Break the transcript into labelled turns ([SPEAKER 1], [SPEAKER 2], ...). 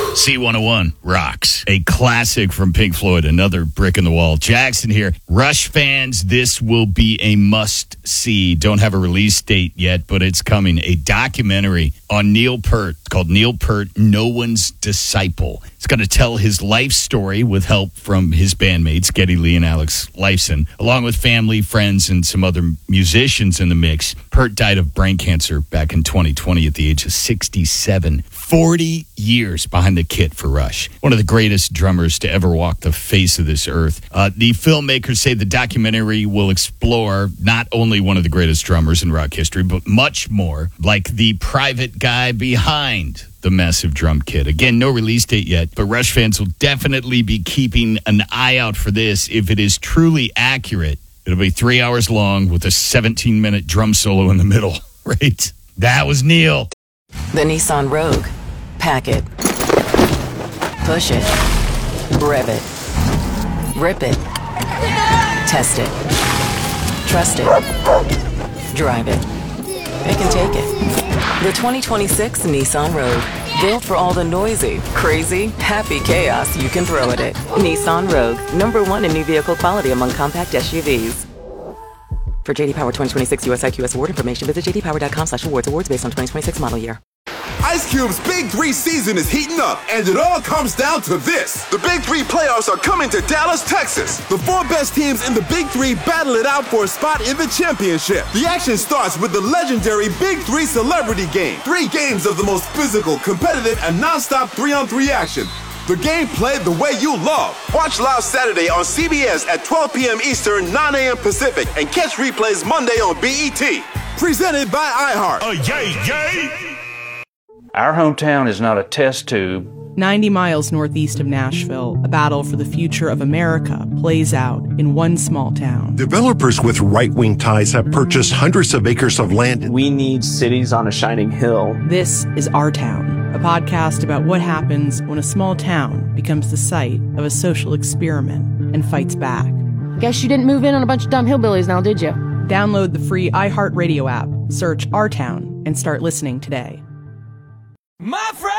[SPEAKER 1] C101 rocks. A classic from Pink Floyd, another brick in the wall. Jackson here. Rush fans, this will be a must-see. Don't have a release date yet, but it's coming. A documentary on Neil Peart called Neil Peart, No One's Disciple. It's going to tell his life story with help from his bandmates, Geddy Lee and Alex Lifeson, along with family, friends, and some other musicians in the mix. Peart died of brain cancer back in 2020 at the age of 67. 40 years behind the kit for Rush. One of the greatest drummers to ever walk the face of this earth. The filmmakers say the documentary will explore not only one of the greatest drummers in rock history, but much more, like the private guy behind the massive drum kit. Again, no release date yet, but Rush fans will definitely be keeping an eye out for this. If it is truly accurate, it'll be 3 hours long with a 17-minute drum solo in the middle, right? That was Neil.
[SPEAKER 2] The Nissan Rogue. Pack it. Push it. Rev it. Rip it. Test it. Trust it. Drive it. Pick and take it. The 2026 Nissan Rogue. Built for all the noisy, crazy, happy chaos you can throw at it. Nissan Rogue. #1 in new vehicle quality among compact SUVs. For JD Power 2026 US IQS award information, visit jdpower.com/awards. Awards based on 2026 model year.
[SPEAKER 3] Ice Cube's Big 3 season is heating up, and it all comes down to this. The Big 3 playoffs are coming to Dallas, Texas. The 4 best teams in the Big 3 battle it out for a spot in the championship. The action starts with the legendary Big 3 Celebrity Game. 3 games of the most physical, competitive, and non-stop 3-on-3 action. The game played the way you love. Watch live Saturday on CBS at 12 p.m. Eastern, 9 a.m. Pacific, and catch replays Monday on BET. Presented by iHeart.
[SPEAKER 1] Yay!
[SPEAKER 4] Our hometown is not a test tube.
[SPEAKER 5] 90 miles northeast of Nashville, a battle for the future of America plays out in one small town.
[SPEAKER 6] Developers with right-wing ties have purchased hundreds of acres of land.
[SPEAKER 7] We need cities on a shining hill.
[SPEAKER 5] This is Our Town, a podcast about what happens when a small town becomes the site of a social experiment and fights back.
[SPEAKER 8] Guess you didn't move in on a bunch of dumb hillbillies now, did you?
[SPEAKER 5] Download the free iHeartRadio app, search Our Town, and start listening today.
[SPEAKER 9] My friend!